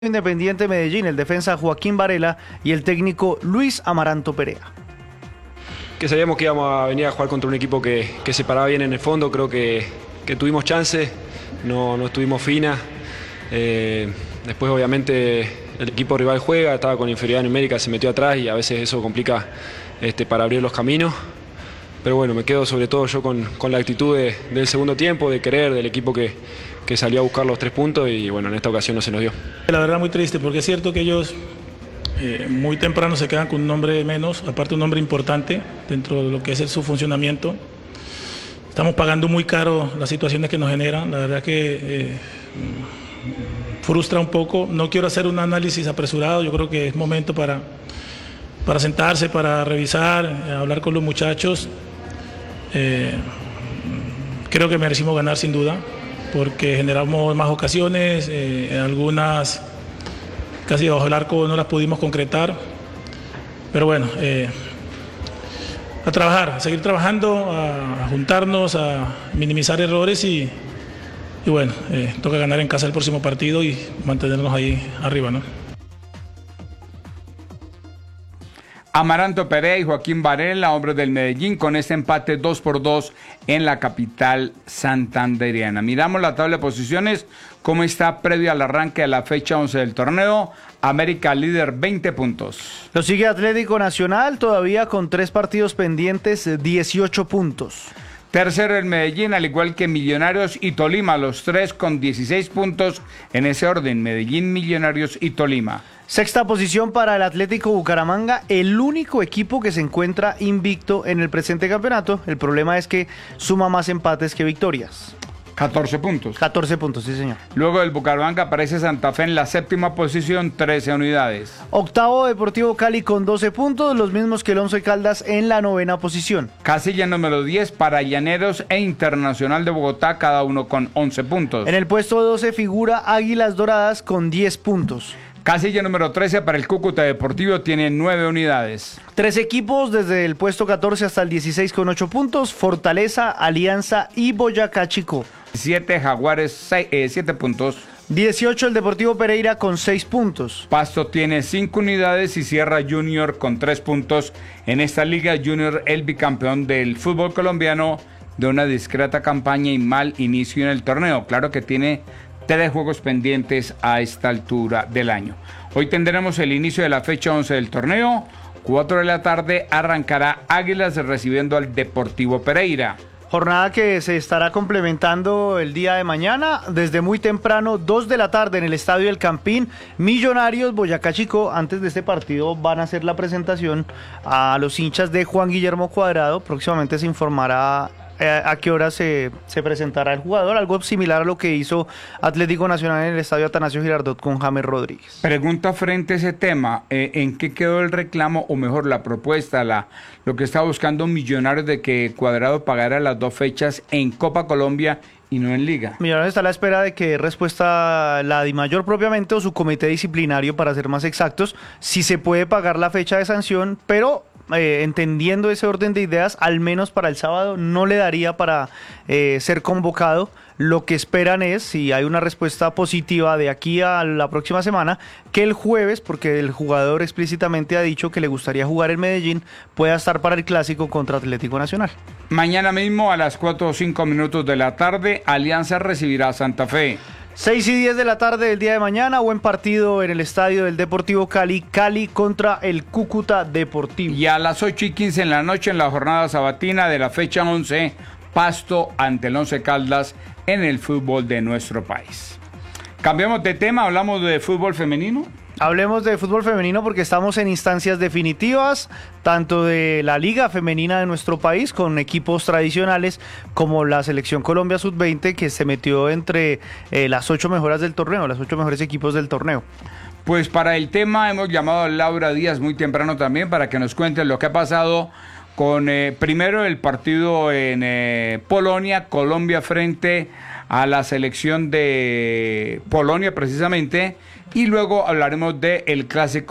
Independiente Medellín, el defensa Joaquín Varela y el técnico Luis Amaranto Perea. Que sabíamos que íbamos a venir a jugar contra un equipo que se paraba bien en el fondo. Creo que tuvimos chances, no estuvimos finas. Después obviamente el equipo rival juega, estaba con inferioridad numérica, se metió atrás y a veces eso complica para abrir los caminos. Pero bueno, me quedo sobre todo yo con la actitud del segundo tiempo, de querer, del equipo que salió a buscar los 3 puntos y bueno, en esta ocasión no se nos dio. La verdad muy triste porque es cierto que ellos muy temprano se quedan con un hombre menos, aparte un hombre importante dentro de lo que es su funcionamiento. Estamos pagando muy caro las situaciones que nos generan, la verdad que frustra un poco. No quiero hacer un análisis apresurado, yo creo que es momento para sentarse, para revisar, hablar con los muchachos. Creo que merecimos ganar sin duda, porque generamos más ocasiones, algunas casi bajo el arco no las pudimos concretar, pero bueno, a trabajar, a seguir trabajando, a juntarnos, a minimizar errores y bueno, toca ganar en casa el próximo partido y mantenernos ahí arriba, ¿no? Amaranto Perea y Joaquín Varela, hombres del Medellín, con este empate 2-2 en la capital santandereana. Miramos la tabla de posiciones, cómo está previo al arranque de la fecha 11 del torneo. América líder, 20 puntos. Lo sigue Atlético Nacional, todavía con 3 partidos pendientes, 18 puntos. Tercero el Medellín, al igual que Millonarios y Tolima, los 3 con 16 puntos en ese orden, Medellín, Millonarios y Tolima. Sexta posición para el Atlético Bucaramanga, el único equipo que se encuentra invicto en el presente campeonato. El problema es que suma más empates que victorias. 14 puntos. 14 puntos, sí señor. Luego del Bucaramanga aparece Santa Fe en la séptima posición, 13 unidades. Octavo Deportivo Cali con 12 puntos, los mismos que el Once Caldas en la novena posición. Casilla número 10 para Llaneros e Internacional de Bogotá, cada uno con 11 puntos. En el puesto 12 figura Águilas Doradas con 10 puntos. Casilla número 13 para el Cúcuta Deportivo, tiene 9 unidades. 3 equipos desde el puesto 14 hasta el 16 con 8 puntos, Fortaleza, Alianza y Boyacá Chico. 7 Jaguares, 7 puntos. 18 el Deportivo Pereira con 6 puntos. Pasto tiene 5 unidades y Sierra Junior con 3 puntos. En esta Liga Junior, el bicampeón del fútbol colombiano, de una discreta campaña y mal inicio en el torneo. Claro que tiene 3 juegos pendientes a esta altura del año. Hoy tendremos el inicio de la fecha 11 del torneo. 4 de la tarde arrancará Águilas recibiendo al Deportivo Pereira. Jornada que se estará complementando el día de mañana, desde muy temprano, 2 de la tarde en el Estadio El Campín, Millonarios, Boyacá Chico. Antes de este partido van a hacer la presentación a los hinchas de Juan Guillermo Cuadrado. Próximamente se informará a qué hora se presentará el jugador, algo similar a lo que hizo Atlético Nacional en el Estadio Atanasio Girardot con James Rodríguez. Pregunta frente a ese tema, ¿en qué quedó el reclamo, o mejor la propuesta, lo que está buscando Millonarios de que Cuadrado pagara las 2 fechas en Copa Colombia y no en Liga? Millonarios está a la espera de que dé respuesta la DIMAYOR propiamente o su comité disciplinario, para ser más exactos, si se puede pagar la fecha de sanción, pero entendiendo ese orden de ideas, al menos para el sábado no le daría para ser convocado. Lo que esperan es, si hay una respuesta positiva de aquí a la próxima semana, que el jueves, porque el jugador explícitamente ha dicho que le gustaría jugar en Medellín, pueda estar para el clásico contra Atlético Nacional. Mañana mismo a las 4 o 5 minutos de la tarde, Alianza recibirá a Santa Fe. 6 y 10 de la tarde del día de mañana, buen partido en el estadio del Deportivo Cali, Cali contra el Cúcuta Deportivo. Y a las 8 y 15 en la noche, en la jornada sabatina de la fecha 11, Pasto ante el Once Caldas en el fútbol de nuestro país. Cambiamos de tema, hablamos de fútbol femenino. Hablemos de fútbol femenino porque estamos en instancias definitivas, tanto de la liga femenina de nuestro país, con equipos tradicionales, como la Selección Colombia Sub-20, que se metió entre las 8 mejores del torneo, los 8 mejores equipos del torneo. Pues para el tema hemos llamado a Laura Díaz muy temprano también para que nos cuente lo que ha pasado con primero el partido en Polonia, Colombia frente a la selección de Polonia precisamente, y luego hablaremos del clásico